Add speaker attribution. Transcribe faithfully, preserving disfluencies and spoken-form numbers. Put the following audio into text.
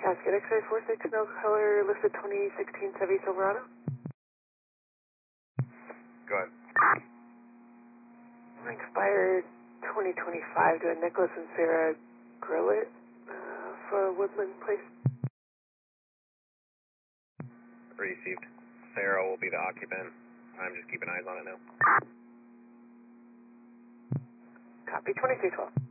Speaker 1: Cascade X-ray four six, no color, listed twenty sixteen Chevy Silverado.
Speaker 2: Go ahead.
Speaker 1: Expired twenty twenty-five to a Nicholas and Sarah Grillett uh, for Woodland Place.
Speaker 2: Received. Sarah will be the occupant. I'm just keeping eyes on it now.
Speaker 1: Copy, twenty-three twelve.